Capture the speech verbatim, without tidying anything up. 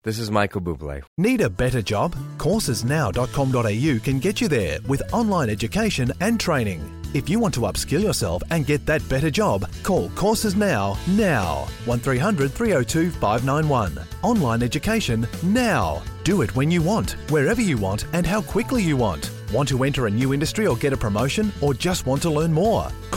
This is Michael Bublé. Need a better job? courses now dot com dot a u can get you there with online education and training. If you want to upskill yourself and get that better job, call Courses Now, now. one three hundred three oh two five nine one. Online education now. Do it when you want, wherever you want and how quickly you want. Want to enter a new industry or get a promotion or just want to learn more?